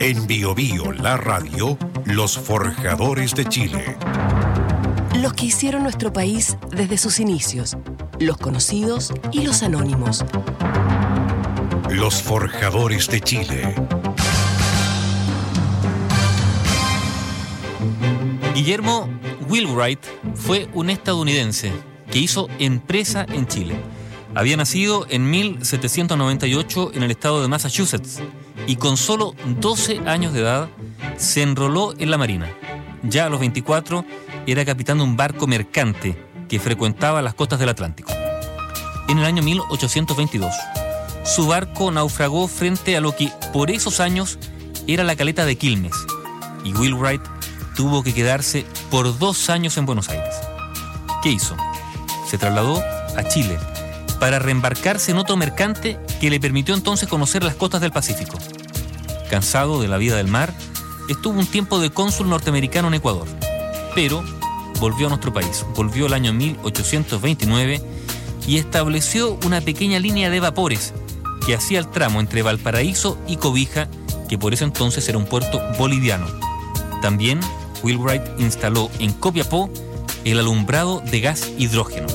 En Bio Bio, la radio, los forjadores de Chile. Los que hicieron nuestro país desde sus inicios, los conocidos y los anónimos. Los forjadores de Chile. Guillermo Wheelwright fue un estadounidense que hizo empresa en Chile. Había nacido en 1798 en el estado de Massachusetts y con solo 12 años de edad se enroló en la Marina. Ya a los 24 era capitán de un barco mercante que frecuentaba las costas del Atlántico. En el año 1822, su barco naufragó frente a lo que por esos años era la caleta de Quilmes y Wheelwright tuvo que quedarse por 2 años en Buenos Aires. ¿Qué hizo? Se trasladó a Chile para reembarcarse en otro mercante que le permitió entonces conocer las costas del Pacífico. Cansado de la vida del mar, estuvo un tiempo de cónsul norteamericano en Ecuador, pero volvió a nuestro país, volvió el año 1829 y estableció una pequeña línea de vapores que hacía el tramo entre Valparaíso y Cobija, que por ese entonces era un puerto boliviano. También Wheelwright instaló en Copiapó el alumbrado de gas hidrógeno.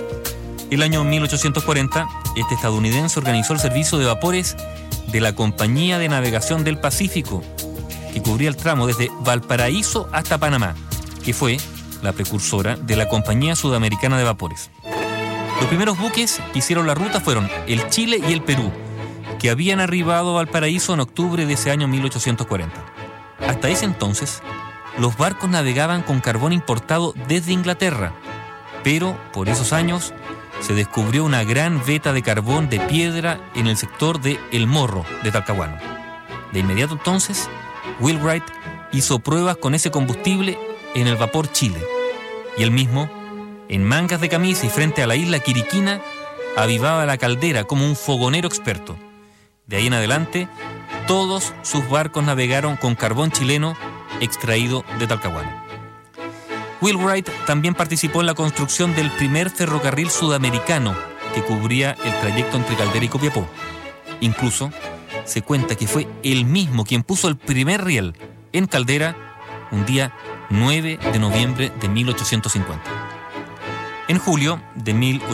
El año 1840, este estadounidense organizó el servicio de vapores de la Compañía de Navegación del Pacífico, que cubría el tramo desde Valparaíso hasta Panamá, que fue la precursora de la Compañía Sudamericana de Vapores. Los primeros buques que hicieron la ruta fueron el Chile y el Perú, que habían arribado a Valparaíso en octubre de ese año 1840. Hasta ese entonces, los barcos navegaban con carbón importado desde Inglaterra, pero por esos años se descubrió una gran veta de carbón de piedra en el sector de El Morro de Talcahuano. De inmediato entonces, Wheelwright hizo pruebas con ese combustible en el vapor Chile, y él mismo, en mangas de camisa y frente a la isla Quiriquina, avivaba la caldera como un fogonero experto. De ahí en adelante, todos sus barcos navegaron con carbón chileno extraído de Talcahuano. Wheelwright también participó en la construcción del primer ferrocarril sudamericano que cubría el trayecto entre Caldera y Copiapó. Incluso se cuenta que fue él mismo quien puso el primer riel en Caldera un día 9 de noviembre de 1850. En julio de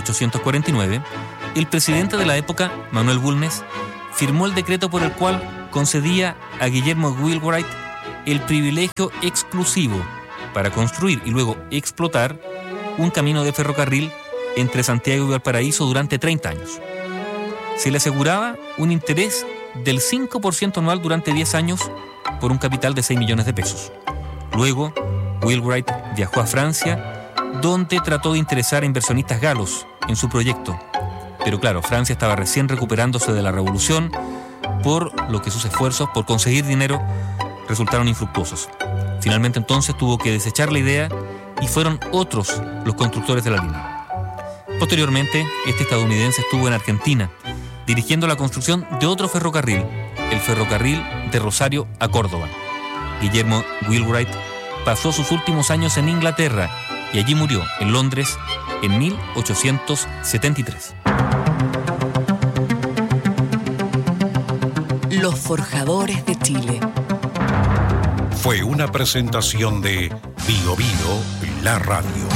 1849, el presidente de la época, Manuel Bulnes, firmó el decreto por el cual concedía a Guillermo Wheelwright el privilegio exclusivo para construir y luego explotar un camino de ferrocarril entre Santiago y Valparaíso durante 30 años. Se le aseguraba un interés del 5% anual durante 10 años por un capital de 6 millones de pesos. Luego, Wheelwright viajó a Francia, donde trató de interesar a inversionistas galos en su proyecto. Pero claro, Francia estaba recién recuperándose de la revolución, por lo que sus esfuerzos por conseguir dinero resultaron infructuosos. Finalmente entonces tuvo que desechar la idea y fueron otros los constructores de la línea. Posteriormente, este estadounidense estuvo en Argentina, dirigiendo la construcción de otro ferrocarril, el ferrocarril de Rosario a Córdoba. Guillermo Wheelwright pasó sus últimos años en Inglaterra y allí murió en Londres en 1873. Los forjadores de Chile. Fue una presentación de Bio Bio, la radio.